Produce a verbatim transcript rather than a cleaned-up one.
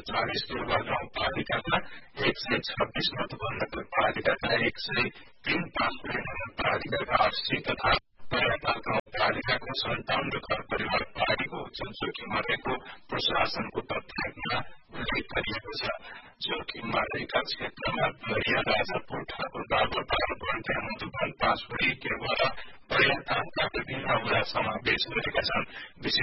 चालिस पूर्व गाउँपालिकामा एक सय छब्बीस मतदान नगरपालिकाका एक सय तीन पाँचपुरी नगरपालिकाका अस्सी तथा पर्यटक गाउँपालिकाको सन्ताउन्न घर परिवार पार्टीको जोखिममा रहेको प्रशासनको तथ्याङ्कमा उल्लेख गरिएको छ। जोखिममा रहेका क्षेत्रमा दरिया, राजापुर, ठाकुर बाबु, बालबन्ध्या, मधुबन, पाँचपुरी, केवरा, पर्यटकका विभिन्न वडा समावेश गरेका छन्।